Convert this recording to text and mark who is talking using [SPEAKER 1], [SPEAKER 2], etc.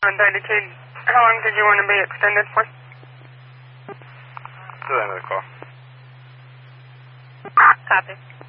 [SPEAKER 1] 32, how long did you want to be extended for?
[SPEAKER 2] To the end of the call.
[SPEAKER 1] Copy.